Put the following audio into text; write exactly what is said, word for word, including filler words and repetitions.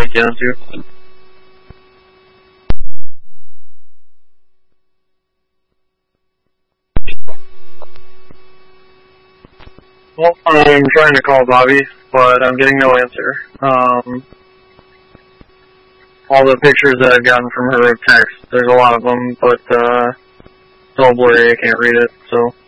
break into. Well, I'm trying to call Bobby, but I'm getting no answer. Um, all the pictures that I've gotten from her are text. There's a lot of them, but uh, it's all blurry. I can't read it, so